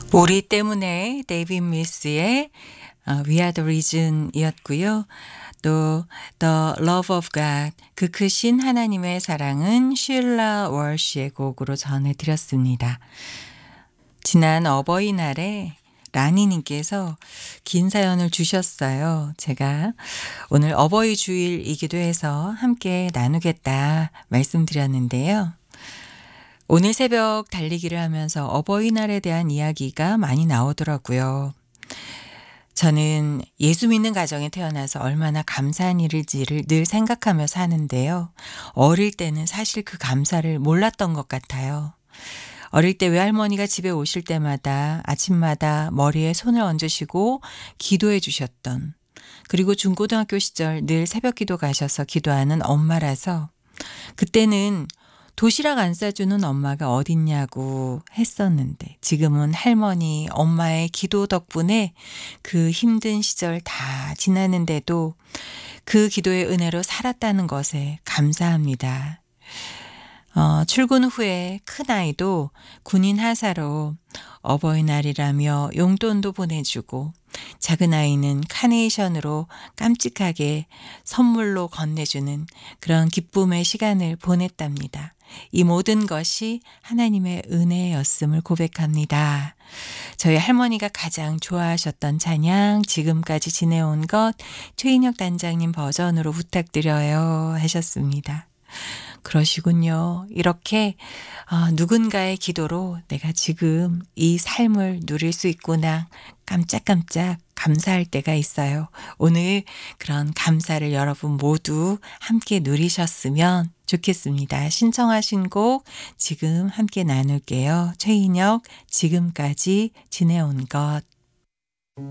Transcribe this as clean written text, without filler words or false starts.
우리 때문에 데이빗 밀스의 We Are the Reason 이었고요. 또 The Love of God 그 크신 하나님의 사랑은 쉴라 월시의 곡으로 전해드렸습니다. 지난 어버이날에 라니님께서 긴 사연을 주셨어요. 제가 오늘 어버이 주일이기도 해서 함께 나누겠다 말씀드렸는데요. 오늘 새벽 달리기를 하면서 어버이날에 대한 이야기가 많이 나오더라고요. 저는 예수 믿는 가정에 태어나서 얼마나 감사한 일일지를 늘 생각하며 사는데요. 어릴 때는 사실 그 감사를 몰랐던 것 같아요. 어릴 때 외할머니가 집에 오실 때마다 아침마다 머리에 손을 얹으시고 기도해 주셨던, 그리고 중고등학교 시절 늘 새벽 기도 가셔서 기도하는 엄마라서 그때는 도시락 안 싸주는 엄마가 어딨냐고 했었는데, 지금은 할머니, 엄마의 기도 덕분에 그 힘든 시절 다 지나는데도 그 기도의 은혜로 살았다는 것에 감사합니다. 출근 후에 큰아이도 군인 하사로 어버이날이라며 용돈도 보내주고, 작은아이는 카네이션으로 깜찍하게 선물로 건네주는 그런 기쁨의 시간을 보냈답니다. 이 모든 것이 하나님의 은혜였음을 고백합니다. 저희 할머니가 가장 좋아하셨던 찬양, 지금까지 지내온 것, 최인혁 단장님 버전으로 부탁드려요 하셨습니다. 그러시군요. 이렇게 누군가의 기도로 내가 지금 이 삶을 누릴 수 있구나 깜짝깜짝 감사할 때가 있어요. 오늘 그런 감사를 여러분 모두 함께 누리셨으면 좋겠습니다. 신청하신 곡 지금 함께 나눌게요. 최인혁 지금까지 지내온 것.